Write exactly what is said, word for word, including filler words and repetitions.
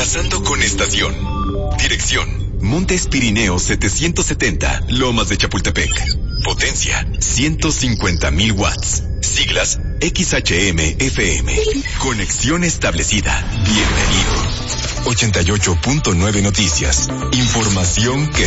enlazando con estación. Dirección: Montes Pirineos setecientos setenta, Lomas de Chapultepec. Potencia: ciento cincuenta mil watts. Siglas: X H M F M. Conexión establecida. Bienvenido. ochenta y ocho punto nueve Noticias. Información que